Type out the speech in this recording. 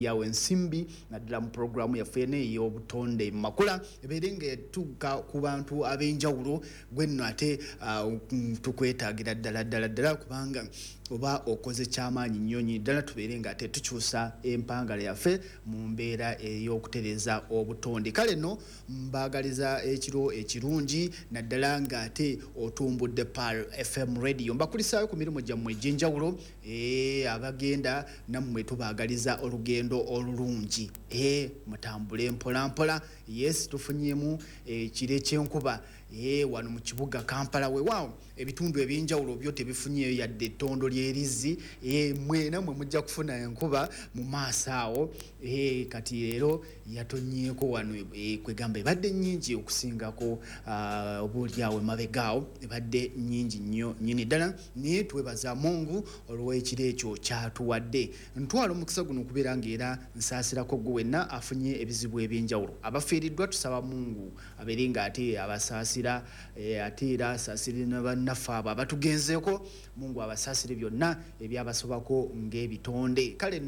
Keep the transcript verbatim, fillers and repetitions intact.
yawe nsimbi naddala mu programu yaffe eno ey'obutonde makula ebeere ng'etuuka ku bantu ab'enjawulo gwe nno ate uh, tukwetaagira ddala ddala ddala kubanga oba okoze kyamaanyi nnyonyi ddala tubeere ng'ate tukyusa empangala yaffe mu mbeera ey'okutereza obutonde. Kale nno mbaagaliza ekiro ekirungi naddala ng'ate otumbudde Pearl F M radio mbakulisaayo ku mirimu gyammwe egy'enjawulo eh abagenda nammwe tubaagaliza olugendo olulungi eh mutambule mpola mpola. Yes tufunyemu ekire ky'enkuba eh wano mu kibuga Kampala weewaawo ebitundu eby'enjawulo byo tebifunyeyo yadde ettondo ly'erizzi eh mwena mwe mujja kufuna enkuba mu maaso awo eh kati leero yatonyeeko wano eh kwegamba ebadde nnyingi okusingako uh, obuulyawo emabegaawo ebadde nnyingi nnyo nnyini ddala naye twebaza Mungu olw'ekiro ekyo kyatuwadde. Ntwala omukisa guno okubeera ng'era nsaasirako gwe wenna afunye ebizibu eby'enjawulo abafiiriddwa tusaba Mungu abeere ng'ate abasaasira eh, ate era asaasire ne bannaffe abo abatugenzeeko Mungu abasaasire byonna ebyabasobako ng'ebitonde. Kale